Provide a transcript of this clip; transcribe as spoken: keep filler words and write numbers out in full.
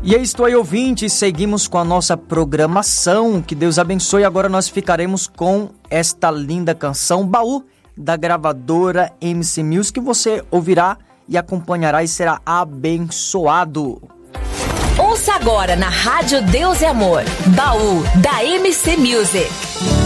E é isto aí, ouvintes, seguimos com a nossa programação, que Deus abençoe. Agora nós ficaremos com esta linda canção, Baú, da gravadora M C Music, que você ouvirá e acompanhará e será abençoado. Ouça agora na Rádio Deus e Amor, Baú, da M C Music.